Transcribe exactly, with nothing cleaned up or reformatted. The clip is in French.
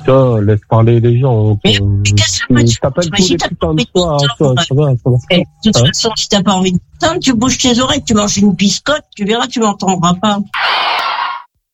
Tiens, laisse parler les gens. Mais, mais qu'est-ce que tu t'appelles tous les putains de soirs, ça, ça va, ça va. De toute façon, si t'as pas envie de t'entendre, tu bouges tes oreilles, tu manges une biscotte, tu verras, tu m'entendras pas.